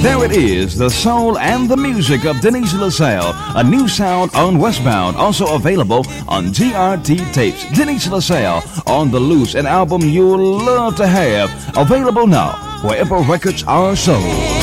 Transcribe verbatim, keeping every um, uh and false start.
There it is, the soul and the music of Denise LaSalle. A new sound on Westbound, also available on G R T Tapes. Denise LaSalle on the loose, an album you'll love to have. Available now, wherever records are sold.